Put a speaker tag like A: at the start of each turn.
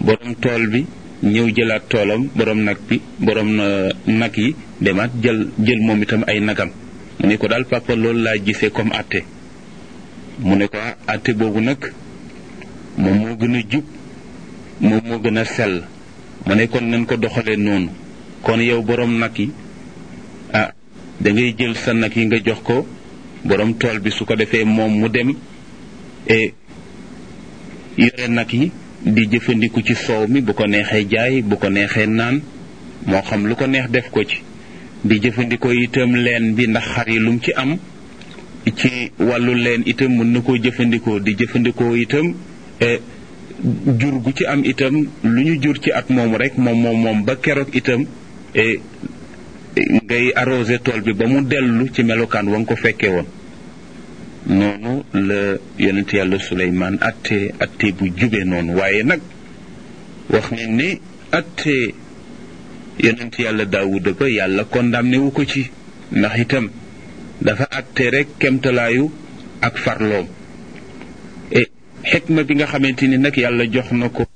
A: borom tool bi ñëw jëlaat toolam borom nag yi demaat jël moom itam ay nagam. mu ne ko daal papa loolu laa gisee comme àtte. mu ne ko àtte boobu nag moom moo gën a jub moom moo gën a sell. mu ne kon nañ ko doxalee noonu. kon yow borom nag yi da ngay jël sa nag yi nga jox ko borom tool bi, su ko defee moom mu dem yore nag yi di jëfandiku ci soow mi, bu ko neexee jaay, bu ko neexee naan, moo xam lu ko neex def ko ci. di jëfandikoo itam leen bi ndax xar yi lum ci am ci wàllu leen itam mën na koo jëfandikoo. di jëfandikoo itam jur gu ci am itam lu ñu jur ci at moom rek moom ba keroog itam ngay arrosé tool bi ba mu dellu ci melokaan wa nga ko fekkee woon. noonu la yonent yàlla Suleymaan atte bu jube noonu. waaye nag wax nañ ne atte yonent yàlla Daawuda ba yàlla condamné wu ko ci, ndax itam dafa atte rek kemtalaayu ak farloom. xikma bi nga xamante ni nag yàlla jox na ko